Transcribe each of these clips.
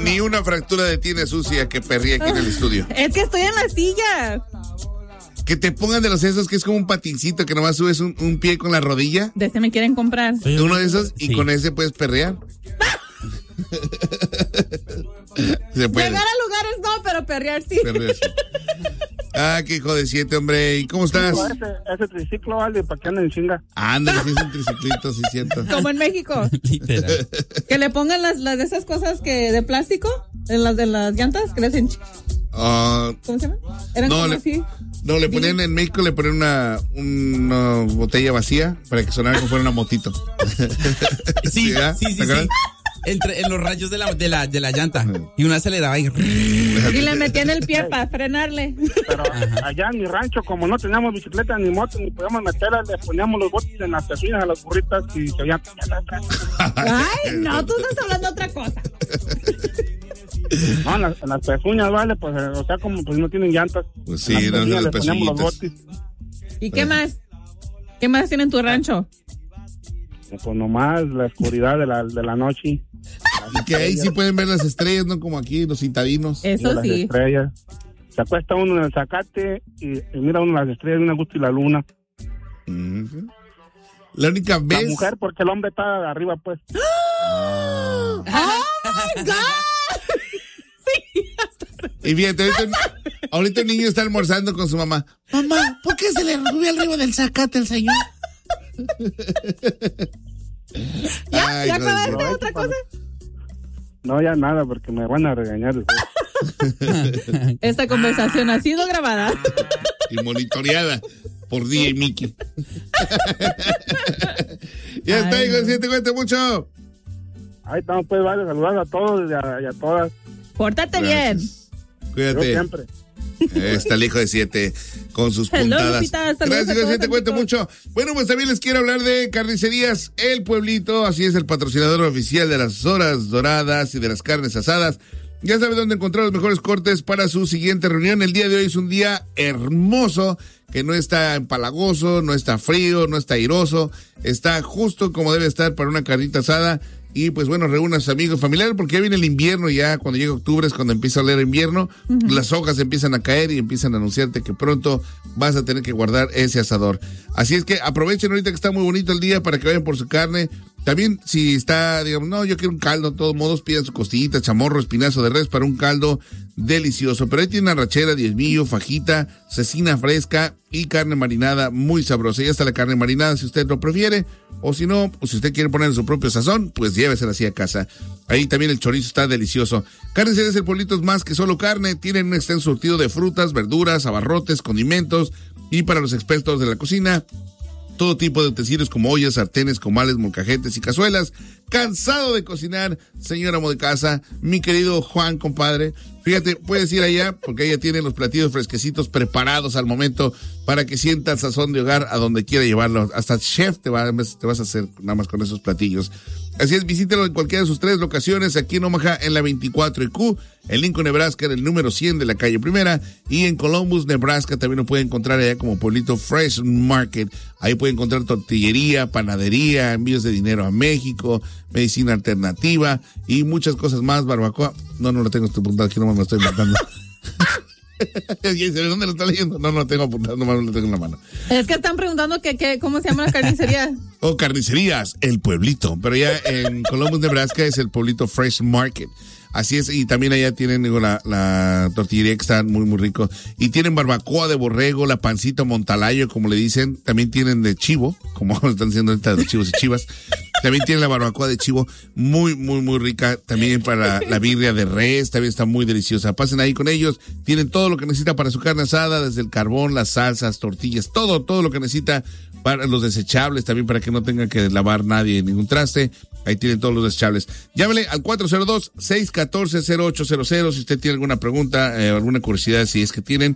Ni una fractura de tiene sucia que perría aquí en el estudio. Es que estoy en la silla. Que te pongan de los esos que es como un patincito que nomás subes un pie con la rodilla. De ese me quieren comprar. Uno de esos y con ese puedes perrear. Se puede. Llegar a lugares no, pero perrear sí. Perrear, sí. Ah, qué hijo de 7, hombre. ¿Y cómo estás? Ese triciclo, vale, para que anden en chinga. Ándale, sí es un triciclito, sí siento. Como en México. Literal. Que le pongan las de esas cosas que de plástico, en las de las llantas, que le hacen... ¿Cómo se llama? Eran no, como así. No, le ponían en México, le ponían una botella vacía para que sonara como fuera una motito. Sí. En los rayos de la llanta. Y una aceleraba y le metían el pie para frenarle. Pero allá en mi rancho, como no teníamos bicicleta ni moto, ni podíamos meterla, le poníamos los botes en las pezuñas a las burritas y se oían. Ay, no, tú estás hablando de otra cosa. No, en las pezuñas, vale, pues, o sea, como pues no tienen llantas. Pues sí, no, le poníamos los botes. ¿Y qué más? ¿Qué más tiene en tu rancho? Pues nomás la oscuridad de la noche. Y que ahí sí pueden ver las estrellas, no como aquí, los citadinos. Eso las sí. Estrellas. Se acuesta uno en el zacate y mira uno las estrellas, una gusto y la luna. Uh-huh. La única vez... La mujer, porque el hombre está arriba, pues. ¡Oh, my God! Sí. Y fíjate, ahorita el niño está almorzando con su mamá. Mamá, ¿por qué se le subió arriba del zacate al señor? ¿Ya acabaste de otra cosa? No, ya nada, porque me van a regañar después. Esta conversación ha sido grabada y monitoreada por DJ y Mickey. Ya está, hijo, sí, te cuento mucho. Ahí estamos, pues, vale, saludar a todos y a todas. Pórtate bien. Cuídate. Yo siempre. Está el hijo de 7 con sus puntadas. Lupita, gracias, hijo de 7, cuento mucho. Bueno, pues también les quiero hablar de Carnicerías El Pueblito. Así es, el patrocinador oficial de las horas doradas y de las carnes asadas. Ya sabe dónde encontrar los mejores cortes para su siguiente reunión. El día de hoy es un día hermoso, que no está empalagoso, no está frío, no está airoso. Está justo como debe estar para una carnita asada. Y pues bueno, reúna a sus amigos, familiares, porque ya viene el invierno, ya cuando llega octubre es cuando empieza a oler invierno, las hojas empiezan a caer y empiezan a anunciarte que pronto vas a tener que guardar ese asador. Así es que aprovechen ahorita que está muy bonito el día para que vayan por su carne. También si está, digamos, no, yo quiero un caldo, de todos modos pidan su costillita, chamorro, espinazo de res para un caldo delicioso. Pero ahí tiene arrachera, diezmillo, fajita, cecina fresca y carne marinada muy sabrosa. Ya está la carne marinada si usted lo prefiere, o si no, o si usted quiere poner su propio sazón, pues llévesela así a casa. Ahí también el chorizo está delicioso. Carnicerías El Pueblito es más que solo carne, tienen un extenso surtido de frutas, verduras, abarrotes, condimentos y para los expertos de la cocina, todo tipo de utensilios como ollas, sartenes, comales, molcajetes y cazuelas. ¿Cansado de cocinar, señor amo de casa? Mi querido Juan, compadre, fíjate, puedes ir allá porque ella tiene los platillos fresquecitos preparados al momento para que sienta el sazón de hogar a donde quiera llevarlo. Hasta chef te vas a hacer nada más con esos platillos. Así es, visítelo en cualquiera de sus 3 locaciones, aquí en Omaha en la 24 y Q, en Lincoln, Nebraska en el número 100 de la calle Primera, y en Columbus, Nebraska también lo puede encontrar allá como Pueblito Fresh Market. Ahí puede encontrar tortillería, panadería, envíos de dinero a México, medicina alternativa y muchas cosas más, barbacoa. No lo tengo apuntado, aquí nomás me lo estoy matando. ¿De dónde lo está leyendo? No lo tengo apuntado, nomás lo tengo en la mano. Es que están preguntando cómo se llama la carnicería. Carnicerías El Pueblito, pero ya en Columbus, Nebraska es el Pueblito Fresh Market. Así es, y también allá tienen la tortillería que está muy, muy rico. Y tienen barbacoa de borrego, la pancita montalayo, como le dicen. También tienen de chivo, como están diciendo ahorita los chivos y chivas. También tienen la barbacoa de chivo, muy, muy, muy rica. También para la birria de res, también está muy deliciosa. Pasen ahí con ellos. Tienen todo lo que necesita para su carne asada, desde el carbón, las salsas, tortillas, todo lo que necesita para los desechables, también para que no tenga que lavar nadie ningún traste. Ahí tienen todos los desechables. Llámele al 402-614-0800 si usted tiene alguna pregunta, alguna curiosidad, si es que tienen.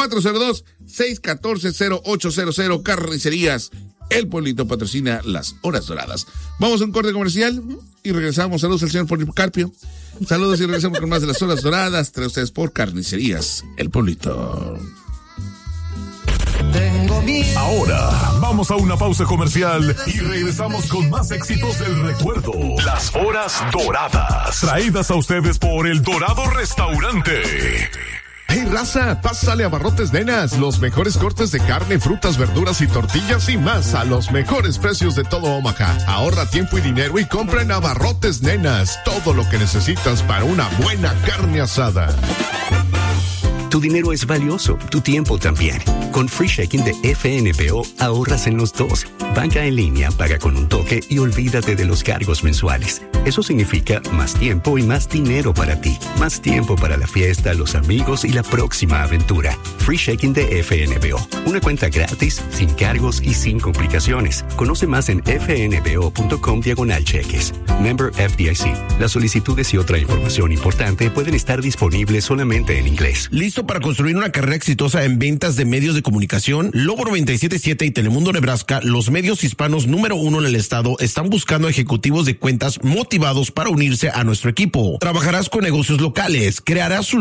402-614-0800, Carnicerías El Pueblito patrocina las horas doradas. Vamos a un corte comercial y regresamos. Saludos al señor Policarpio. Saludos y regresamos con más de las horas doradas. Trae ustedes por Carnicerías El Pueblito. Tengo Ahora, vamos a una pausa comercial y regresamos con más éxitos del recuerdo. Las horas doradas. Traídas a ustedes por El Dorado Restaurante. ¡Hey, raza! Pásale a Abarrotes Nenas, los mejores cortes de carne, frutas, verduras y tortillas y más a los mejores precios de todo Omaha. Ahorra tiempo y dinero y compra en Abarrotes Nenas todo lo que necesitas para una buena carne asada. Tu dinero es valioso, tu tiempo también. Con Free Checking de FNBO ahorras en los dos. Banca en línea, paga con un toque y olvídate de los cargos mensuales. Eso significa más tiempo y más dinero para ti. Más tiempo para la fiesta, los amigos y la próxima aventura. Free Checking de FNBO. Una cuenta gratis, sin cargos y sin complicaciones. Conoce más en fnbo.com/cheques. Member FDIC. Las solicitudes y otra información importante pueden estar disponibles solamente en inglés. ¿Listo para construir una carrera exitosa en ventas de medios de comunicación? Lobo 97.7 y Telemundo Nebraska, los medios hispanos número 1 en el estado, están buscando ejecutivos de cuentas motivados para unirse a nuestro equipo. Trabajarás con negocios locales, crearás su